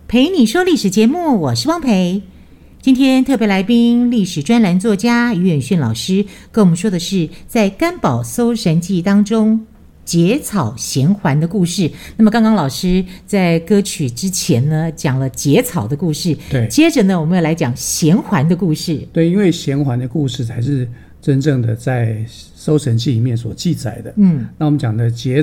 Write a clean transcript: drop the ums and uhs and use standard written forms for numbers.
陪你说历史节目，我是汪培。今天特别来宾，历史专栏作家于远逊老师跟我们说的是在甘宝搜神记当中结草衔环的故事。那么刚刚老师在歌曲之前呢讲了结草的故事， 对， 接着呢我们要来讲衔环的故事。 对，因为衔环的故事才是真正的在搜神记里面所记载的。那我们讲的结